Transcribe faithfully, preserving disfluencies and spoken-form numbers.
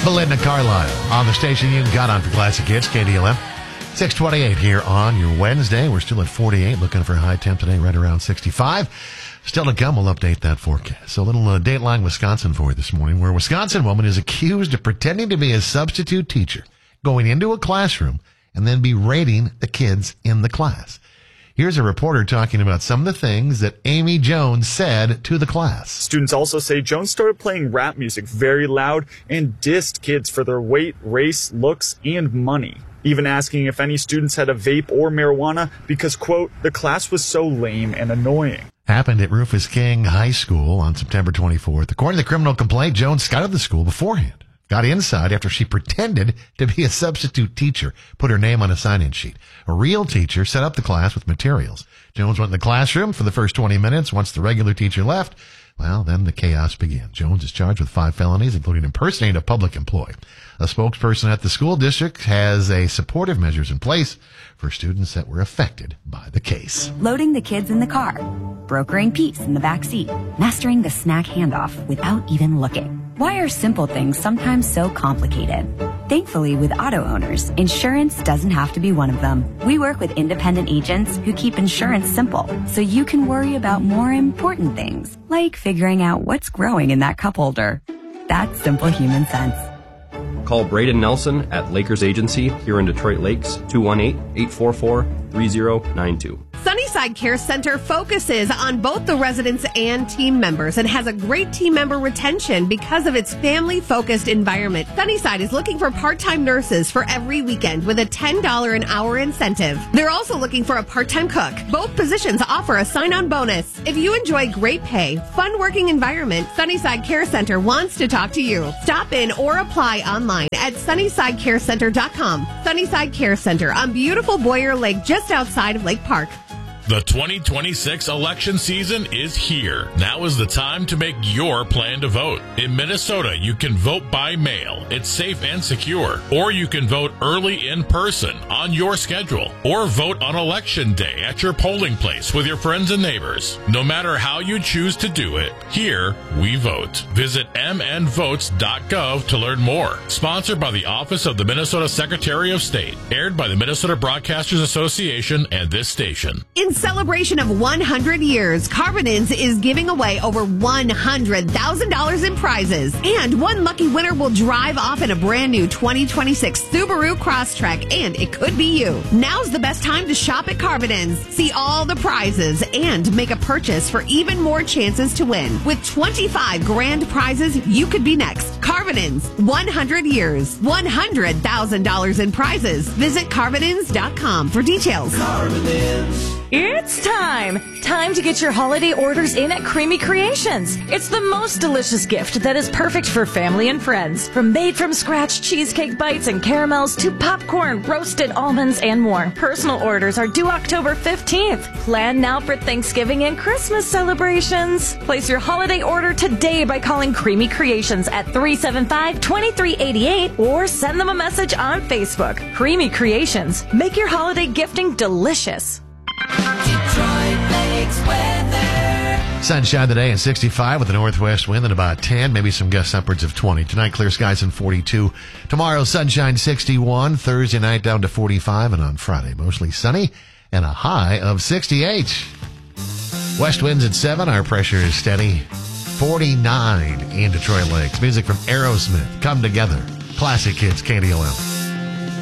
Belinda Carlisle on the station you got on for Classic Hits, K D L M. six twenty-eight here on your Wednesday. We're still at forty-eight, looking for a high temp today, right around sixty-five. Still to come, we'll update that forecast. So a little uh, Dateline Wisconsin for you this morning, where a Wisconsin woman is accused of pretending to be a substitute teacher, going into a classroom, and then berating the kids in the class. Here's a reporter talking about some of the things that Amy Jones said to the class. Students also say Jones started playing rap music very loud and dissed kids for their weight, race, looks, and money. Even asking if any students had a vape or marijuana because, quote, the class was so lame and annoying. Happened at Rufus King High School on September twenty-fourth. According to the criminal complaint, Jones scouted the school beforehand. Got inside after she pretended to be a substitute teacher, put her name on a sign-in sheet. A real teacher set up the class with materials. Jones went in the classroom for the first twenty minutes. Once the regular teacher left, well, then the chaos began. Jones is charged with five felonies, including impersonating a public employee. A spokesperson at the school district has a supportive measures in place for students that were affected by the case. Loading the kids in the car, brokering peace in the back seat, mastering the snack handoff without even looking. Why are simple things sometimes so complicated? Thankfully, with auto owners, insurance doesn't have to be one of them. We work with independent agents who keep insurance simple, so you can worry about more important things, like figuring out what's growing in that cup holder. That's simple human sense. Call Braden Nelson at Lakers Agency here in Detroit Lakes, two one eight, eight four four, three zero nine two. Sunnyside Care Center focuses on both the residents and team members and has a great team member retention because of its family-focused environment. Sunnyside is looking for part-time nurses for every weekend with a ten dollars an hour incentive. They're also looking for a part-time cook. Both positions offer a sign-on bonus. If you enjoy great pay, fun working environment, Sunnyside Care Center wants to talk to you. Stop in or apply online at sunnyside care center dot com. Sunnyside Care Center on beautiful Boyer Lake just outside of Lake Park. The twenty twenty-six election season is here. Now is the time to make your plan to vote. In Minnesota, you can vote by mail. It's safe and secure. Or you can vote early in person on your schedule. Or vote on election day at your polling place with your friends and neighbors. No matter how you choose to do it, here we vote. Visit m n votes dot gov to learn more. Sponsored by the Office of the Minnesota Secretary of State. Aired by the Minnesota Broadcasters Association and this station. In celebration of one hundred years, Carbonins is giving away over one hundred thousand dollars in prizes. And one lucky winner will drive off in a brand new twenty twenty-six Subaru Crosstrek, and it could be you. Now's the best time to shop at Carbonins. See all the prizes and make a purchase for even more chances to win. With twenty-five grand prizes, you could be next. Carbonins, one hundred years, one hundred thousand dollars in prizes. Visit carbonins dot com for details. Carbonins. It's time! Time to get your holiday orders in at Creamy Creations. It's the most delicious gift that is perfect for family and friends. From made-from-scratch cheesecake bites and caramels to popcorn, roasted almonds, and more. Personal orders are due October fifteenth. Plan now for Thanksgiving and Christmas celebrations. Place your holiday order today by calling Creamy Creations at three seven five, two three eight eight or send them a message on Facebook. Creamy Creations. Make your holiday gifting delicious. Detroit Lakes weather. Sunshine today and sixty-five with a northwest wind and about ten, maybe some gusts upwards of twenty. Tonight, clear skies and forty-two. Tomorrow, sunshine sixty-one. Thursday night down to forty-five. And on Friday, mostly sunny and a high of sixty-eight. West winds at seven. Our pressure is steady. forty-nine in Detroit Lakes. Music from Aerosmith. Come Together. Classic Hits, K D L M.